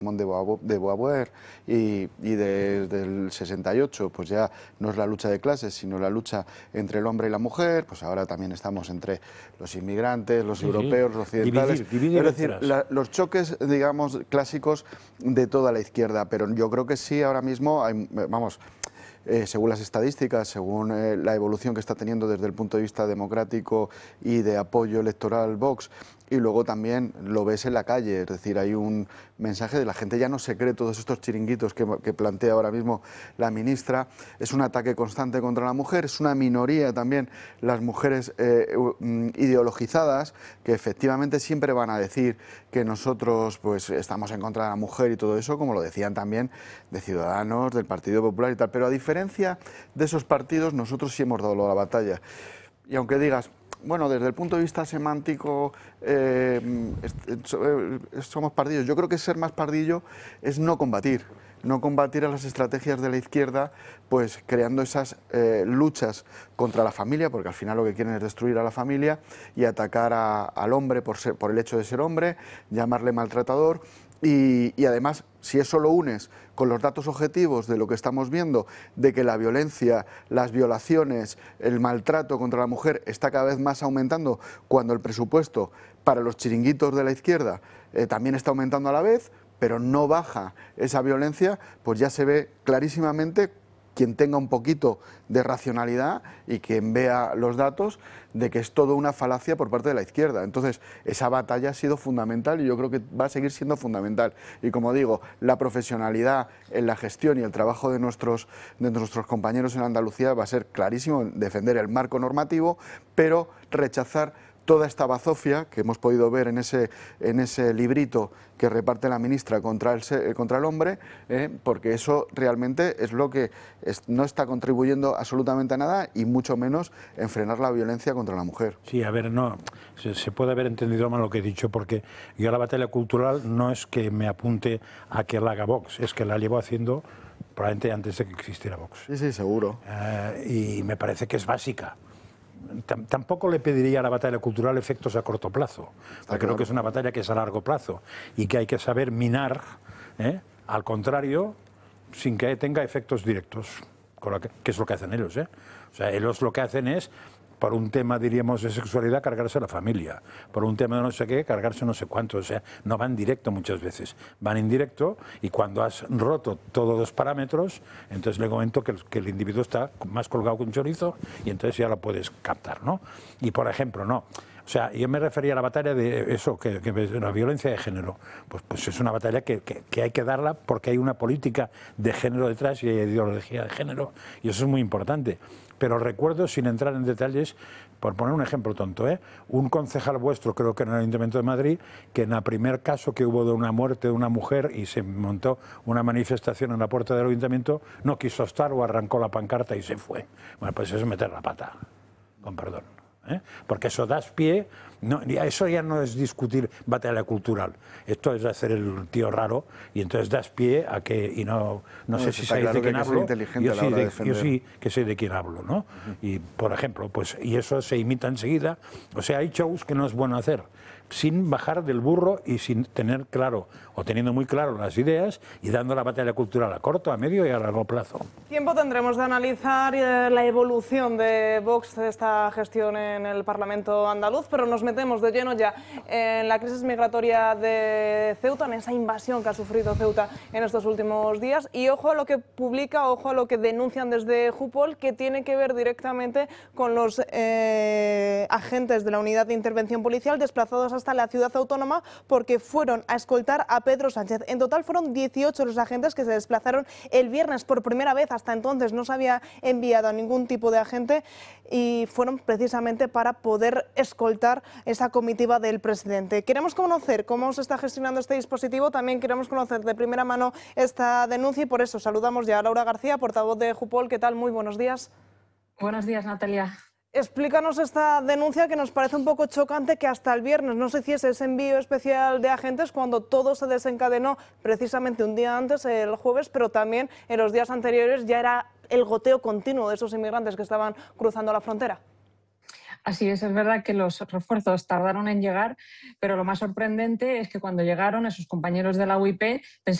de Beauvoir y desde el 68 pues ya no es la lucha de clases sino la lucha entre el hombre y la mujer, pues ahora también estamos entre los inmigrantes, los europeos, los occidentales, dividir es decir, los choques digamos clásicos de toda la izquierda, pero yo creo que sí ahora mismo hay, vamos, según las estadísticas, según la evolución que está teniendo desde el punto de vista democrático y de apoyo electoral Vox, y luego también lo ves en la calle, es decir, hay un mensaje de la gente ya no se cree todos estos chiringuitos que plantea ahora mismo la ministra, es un ataque constante contra la mujer, es una minoría también las mujeres ideologizadas que efectivamente siempre van a decir que nosotros pues estamos en contra de la mujer y todo eso, como lo decían también de Ciudadanos, del Partido Popular y tal, pero a diferencia de esos partidos nosotros sí hemos dado la batalla. Y aunque digas, bueno, desde el punto de vista semántico somos pardillos, yo creo que ser más pardillo es no combatir a las estrategias de la izquierda, pues creando esas luchas contra la familia, porque al final lo que quieren es destruir a la familia y atacar al hombre por el hecho de ser hombre, llamarle maltratador. Y además, si eso lo unes con los datos objetivos de lo que estamos viendo, de que la violencia, las violaciones, el maltrato contra la mujer está cada vez más aumentando, cuando el presupuesto para los chiringuitos de la izquierda también está aumentando a la vez, pero no baja esa violencia, pues ya se ve clarísimamente quien tenga un poquito de racionalidad y quien vea los datos de que es todo una falacia por parte de la izquierda. Entonces, esa batalla ha sido fundamental y yo creo que va a seguir siendo fundamental. Y como digo, la profesionalidad en la gestión y el trabajo de nuestros compañeros en Andalucía va a ser clarísimo, defender el marco normativo, pero rechazar toda esta bazofia que hemos podido ver en ese librito que reparte la ministra contra el hombre, porque eso realmente es lo que no está contribuyendo absolutamente a nada y mucho menos en frenar la violencia contra la mujer. Sí, a ver, no, se puede haber entendido mal lo que he dicho, porque yo la batalla cultural no es que me apunte a que la haga Vox, es que la llevo haciendo probablemente antes de que existiera Vox. Sí, sí, seguro. Y me parece que es básica. Tampoco le pediría a la batalla cultural efectos a corto plazo, porque creo que es una batalla que es a largo plazo y que hay que saber minar, al contrario, sin que tenga efectos directos, que es lo que hacen ellos. O sea, ellos lo que hacen es, por un tema, diríamos, de sexualidad, cargarse a la familia, por un tema de no sé qué, cargarse no sé cuánto, o sea, no van directo muchas veces, van indirecto, y cuando has roto todos los parámetros, entonces le comento que el individuo está más colgado que un chorizo y entonces ya lo puedes captar, ¿no? Y por ejemplo, no. O sea, yo me refería a la batalla de eso, que la violencia de género. Pues es una batalla que hay que darla porque hay una política de género detrás y hay ideología de género, y eso es muy importante. Pero recuerdo, sin entrar en detalles, por poner un ejemplo tonto, un concejal vuestro, creo que en el Ayuntamiento de Madrid, que en el primer caso que hubo de una muerte de una mujer y se montó una manifestación en la puerta del Ayuntamiento, no quiso estar o arrancó la pancarta y se fue. Bueno, pues eso es meter la pata, con perdón. Porque eso das pie, eso ya no es discutir batalla cultural, esto es hacer el tío raro y entonces das pie a que, y no sé si sabéis de quién hablo, yo sí que sé de quién hablo, ¿no? Y por ejemplo, pues, y eso se imita enseguida, o sea, hay shows que no es bueno hacer, sin bajar del burro y sin tener claro, o teniendo muy claro las ideas y dando la batalla cultural a corto, a medio y a largo plazo. Tiempo tendremos de analizar la evolución de Vox, de esta gestión en el Parlamento andaluz, pero nos metemos de lleno ya en la crisis migratoria de Ceuta, en esa invasión que ha sufrido Ceuta en estos últimos días. Y ojo a lo que publica, ojo a lo que denuncian desde Jupol, que tiene que ver directamente con los agentes de la Unidad de Intervención Policial desplazados hasta la ciudad autónoma porque fueron a escoltar a Pedro Sánchez. En total fueron 18 los agentes que se desplazaron el viernes por primera vez. Hasta entonces no se había enviado a ningún tipo de agente y fueron precisamente para poder escoltar esa comitiva del presidente. Queremos conocer cómo se está gestionando este dispositivo, también queremos conocer de primera mano esta denuncia y por eso saludamos ya a Laura García, portavoz de Jupol. ¿Qué tal? Muy buenos días. Buenos días, Natalia. Explícanos esta denuncia que nos parece un poco chocante, que hasta el viernes no se hiciese ese envío especial de agentes cuando todo se desencadenó precisamente un día antes, el jueves, pero también en los días anteriores ya era el goteo continuo de esos inmigrantes que estaban cruzando la frontera. Así es verdad que los refuerzos tardaron en llegar, pero lo más sorprendente es que cuando llegaron, esos compañeros de la UIP